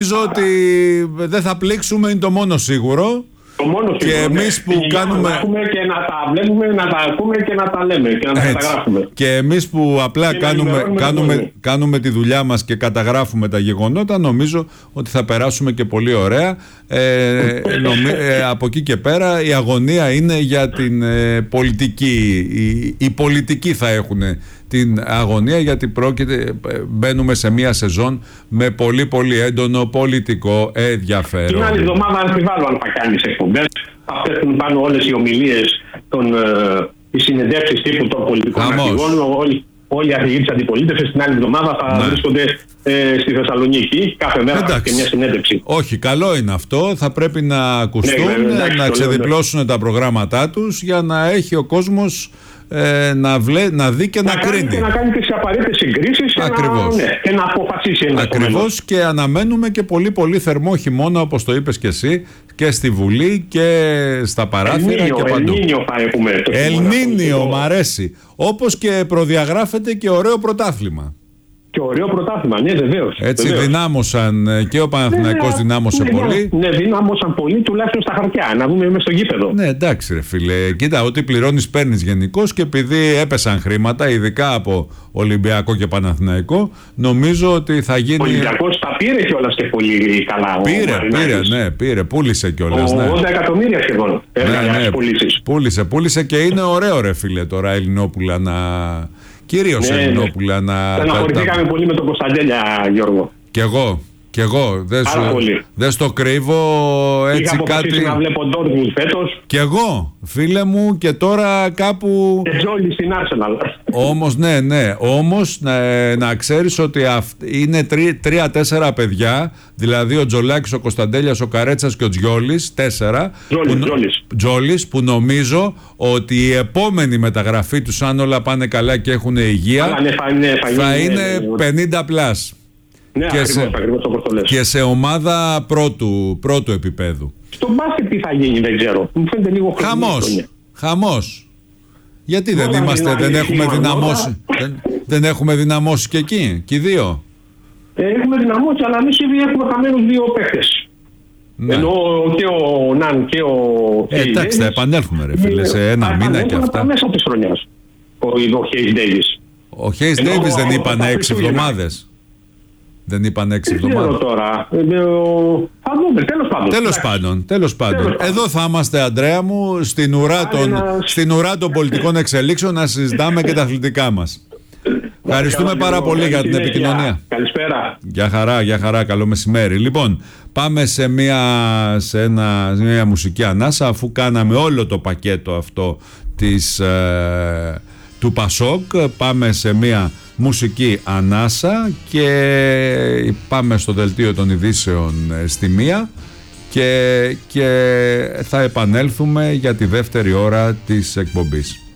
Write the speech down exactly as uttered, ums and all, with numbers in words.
νομίζω ότι δεν θα πλήξουμε, είναι το μόνο σίγουρο. Το μόνο και εμείς που κάνουμε. Να και να τα βλέπουμε, να τα ακούμε και να τα λέμε και να τα καταγράφουμε. Και εμείς που απλά κάνουμε, κάνουμε, κάνουμε τη δουλειά μας και καταγράφουμε τα γεγονότα, νομίζω ότι θα περάσουμε και πολύ ωραία. Ε, νομι, ε, από εκεί και πέρα η αγωνία είναι για την ε, πολιτική. Οι, οι πολιτικοί θα έχουν την αγωνία, γιατί πρόκειται, μπαίνουμε σε μια σεζόν με πολύ πολύ έντονο πολιτικό ενδιαφέρον. Την άλλη εβδομάδα αμφιβάλλω αν θα κάνεις εκπομπές. Θα πέφτουν πάνω όλες οι ομιλίες, των, ε, οι συνεντεύξεις τύπου των πολιτικών αρχηγών. Όλοι, όλοι οι αρχηγοί της αντιπολίτευσης την άλλη εβδομάδα θα ναι. βρίσκονται ε, στη Θεσσαλονίκη. Κάθε μέρα θα και μια συνέντευξη. Όχι, καλό είναι αυτό. Θα πρέπει να ακουστούν, ναι, ναι, εντάξει, να ξεδιπλώσουν λέω, ναι. τα προγράμματά τους για να έχει ο κόσμος Ε, να, βλέ, να δει και να, να κρίνει. Και να κάνει τις απαραίτητες συγκρίσεις και, ναι, και να αποφασίσει. Ακριβώς, και αναμένουμε και πολύ πολύ θερμό χειμώνα, όπως το είπες και εσύ, και στη Βουλή και στα παράθυρα Ελνίνιο, και παντού. Ελνίνιο θα έχουμε. Ελνίνιο, μ' αρέσει. Όπως και προδιαγράφεται και ωραίο πρωτάθλημα. Και ωραίο πρωτάθλημα, ναι, βεβαίως. Έτσι βεβαίως. Δυνάμωσαν και ο Παναθηναϊκός ναι, δυνάμωσε ναι, πολύ. Ναι, δυνάμωσαν πολύ, τουλάχιστον στα χαρτιά. Να δούμε μέσα στο γήπεδο. Ναι, εντάξει, ρε φίλε. Κοίτα, ό,τι πληρώνεις παίρνεις γενικώς, και επειδή έπεσαν χρήματα, ειδικά από Ολυμπιακό και Παναθηναϊκό, νομίζω ότι θα γίνει. Ο Ολυμπιακός τα πήρε κιόλας και πολύ καλά. Πήρε, πήρε, ναι, πήρε. Πούλησε κιόλας. Ναι. ογδόντα εκατομμύρια σχεδόν. Ναι, ναι, πούλησε, πούλησε και είναι ωραίο, ρε φίλε, τώρα Ελληνόπουλα να. Κυρίως ναι, Ελληνόπουλα να. Στεναχωρηθήκαμε τα... πολύ με τον Κωνσταντέλια, Γιώργο. Κι εγώ. Κι εγώ. Δεν δε στο κρύβω έτσι είχα κάτι. Είχα να βλέπω Ντόρτμουντ φέτος. Κι εγώ, φίλε μου, και τώρα κάπου. Και Τζόλι στην Arsenal. Όμως, ναι, ναι. Όμως να, να ξέρεις ότι αυ... είναι τρία-τέσσερα παιδιά, δηλαδή ο Τζολάκης, ο Κωνσταντέλιας, ο Καρέτσας και ο Τζιόλης, τέσσερα. Τζόλις, που, Τζόλις. Τζόλις, που νομίζω ότι η επόμενη μεταγραφή τους, αν όλα πάνε καλά και έχουν υγεία, Αλλά, ναι, θα είναι, θα θα είναι, είναι ναι, πενήντα πλάς. Ναι, και, ακριβώς, σε, ακριβώς όπως το λες. και σε ομάδα πρώτου, πρώτου επίπεδου. Στο μπάσκετ τι θα γίνει, δεν ξέρω. Μου φαίνεται λίγο χρόνο. Χαμός. Χαμός. Γιατί δεν είμαστε, δεν έχουμε δυναμώσει. δεν, δεν έχουμε δυναμώσει και εκεί, και οι δύο. Ε, έχουμε δυναμώσει, αλλά εμείς ήδη έχουμε χαμένους δύο παίκτες. Ναι. Ενώ και ο Ναν και ο ε, εντάξει, θα επανέλθουμε, ρε φίλε, σε ένα μήνα και αυτά. Μέσα της χρονιάς. Ο Χέις Ντέιβις. Ο Χέις Ντέιβις δεν είπαν έξι εβδομάδες. Δεν είπαν έξι εβδομάδες. Τώρα. Ε, ο... Θα δούμε, τέλος πάντων. Τέλος πάντων, τέλος πάντων. Τέλος Εδώ θα είμαστε, Αντρέα μου, στην ουρά, των, ένα... στην ουρά των πολιτικών εξελίξεων, να συζητάμε και τα αθλητικά μας. Ευχαριστούμε πάρα πολύ για την επικοινωνία. Καλησπέρα. Γεια χαρά, γεια χαρά, καλό μεσημέρι. Λοιπόν, πάμε σε μια, σε ένα, σε μια μουσική ανάσα, αφού κάναμε όλο το πακέτο αυτό της, ε, του Πασόκ. Πάμε σε μια μουσική ανάσα και πάμε στο δελτίο των ειδήσεων στη μία και, και θα επανέλθουμε για τη δεύτερη ώρα της εκπομπής.